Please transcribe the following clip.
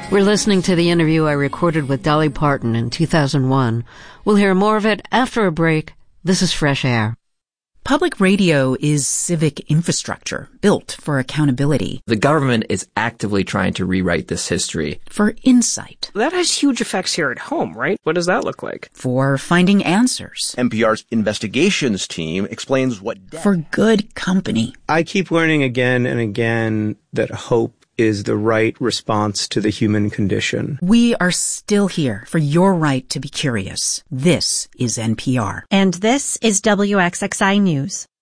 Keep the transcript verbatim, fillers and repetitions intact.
We're listening to the interview I recorded with Dolly Parton in two thousand one. We'll hear more of it after a break. This is Fresh Air. Public radio is civic infrastructure built for accountability. The government is actively trying to rewrite this history. For insight. That has huge effects here at home, right? What does that look like? For finding answers. N P R's investigations team explains what... For good company. I keep learning again and again that hope is the right response to the human condition. We are still here for your right to be curious. This is N P R. And this is W X X I News.